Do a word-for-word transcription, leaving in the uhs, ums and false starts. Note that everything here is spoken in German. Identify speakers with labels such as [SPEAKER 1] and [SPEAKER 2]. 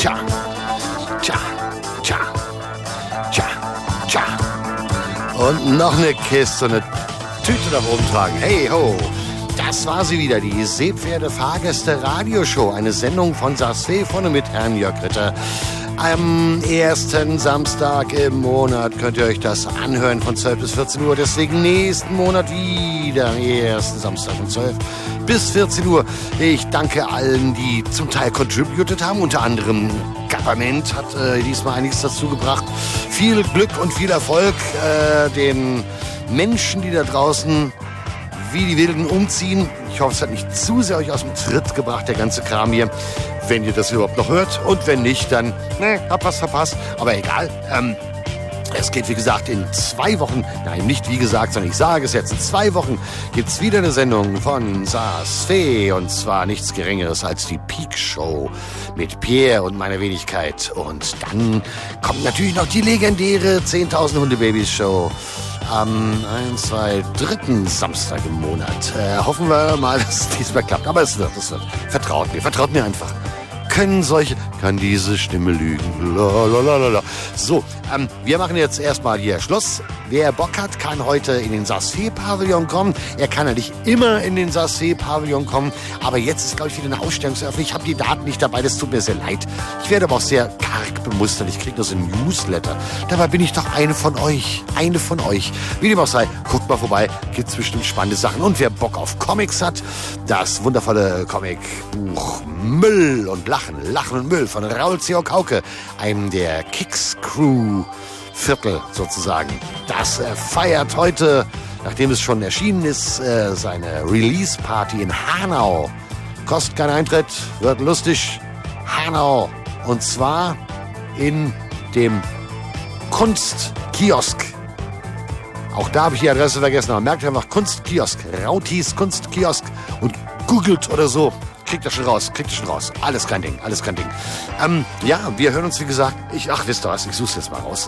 [SPEAKER 1] tja, tja, tja, tja, tja. Und noch eine Kiste, eine Tüte nach oben tragen. Hey ho, das war sie wieder, die Seepferde-Fahrgäste-Radioshow. Eine Sendung von Saas-Fee von und mit Herrn Jörg Ritter. Am ersten Samstag im Monat könnt ihr euch das anhören von zwölf bis vierzehn Uhr. Deswegen nächsten Monat wieder am ersten Samstag von zwölf bis vierzehn Uhr. Ich danke allen, die zum Teil contributed haben. Unter anderem Government hat äh, diesmal einiges dazu gebracht. Viel Glück und viel Erfolg äh, den Menschen, die da draußen wie die Wilden umziehen. Ich hoffe, es hat nicht zu sehr euch aus dem Tritt gebracht, der ganze Kram hier. Wenn ihr das überhaupt noch hört. Und wenn nicht, dann, ne, hab was verpasst. Aber egal. Ähm, es geht, wie gesagt, in zwei Wochen, nein, nicht wie gesagt, sondern ich sage es jetzt, in zwei Wochen gibt's wieder eine Sendung von Saas-Fee. Und zwar nichts Geringeres als die Peak Show mit Pierre und meiner Wenigkeit. Und dann kommt natürlich noch die legendäre zehntausend Hundebabys Show. Am ein, zwei, dritten Samstag im Monat. Äh, hoffen wir mal, dass es diesmal klappt. Aber es wird, es wird. Vertraut mir, vertraut mir einfach. Können solche, kann diese Stimme lügen. Lalalala. So, ähm, wir machen jetzt erstmal hier Schluss. Wer Bock hat, kann heute in den Saas-Fee-Pavillon kommen. Er kann ja nicht immer in den Saas-Fee-Pavillon kommen. Aber jetzt ist, glaube ich, wieder eine Ausstellungseröffnung. Ich habe die Daten nicht dabei, das tut mir sehr leid. Ich werde aber auch sehr karg bemustert. Ich kriege nur so ein Newsletter. Dabei bin ich doch eine von euch. Eine von euch. Wie dem auch sei, guckt mal vorbei. Gibt's bestimmt spannende Sachen. Und wer Bock auf Comics hat, das wundervolle Comicbuch Müll und Lachen. Lachen und Müll von Raul C O. Kauke, einem der Kicks-Crew-Viertel sozusagen. Das äh, feiert heute, nachdem es schon erschienen ist, äh, seine Release-Party in Hanau. Kostet keinen Eintritt, wird lustig. Hanau. Und zwar in dem Kunstkiosk. Auch da habe ich die Adresse vergessen, aber merkt einfach Kunstkiosk. Rautis Kunstkiosk und googelt oder so. Kriegt das schon raus, kriegt das schon raus. Alles kein Ding, alles kein Ding. Ähm, ja, wir hören uns, wie gesagt, ich, ach, wisst ihr was, ich such's jetzt mal raus.